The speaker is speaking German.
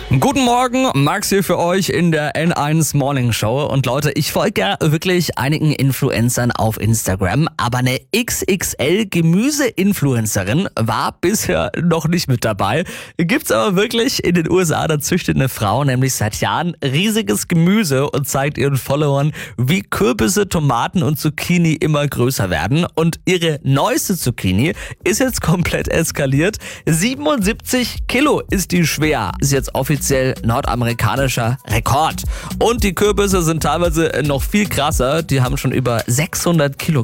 Guten Morgen, Max hier für euch in der N1 Morning Show. Und Leute, ich folge ja wirklich einigen Influencern auf Instagram, aber eine XXL-Gemüse-Influencerin war bisher noch nicht mit dabei. Gibt's aber wirklich in den USA, da züchtet eine Frau nämlich seit Jahren riesiges Gemüse und zeigt ihren Followern, wie Kürbisse, Tomaten und Zucchini immer größer werden. Und ihre neueste Zucchini ist jetzt komplett eskaliert. 77 Kilo ist die schwer. Ist jetzt offiziell nordamerikanischer Rekord. Und die Kürbisse sind teilweise noch viel krasser. Die haben schon über 600 Kilo